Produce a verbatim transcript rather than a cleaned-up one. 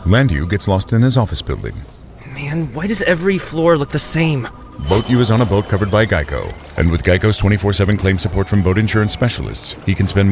Landu gets lost in his office building. Man, why does every floor look the same? Boat U is on a boat covered by Geico. And with Geico's twenty-four seven claim support from boat insurance specialists, he can spend more